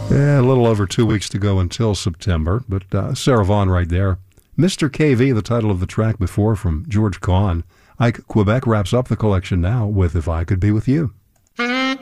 Yeah, a little over 2 weeks to go until September, but Sarah Vaughan right there. Mr. KV, the title of the track before from George Kahn. Ike Quebec wraps up the collection now with If I Could Be With You.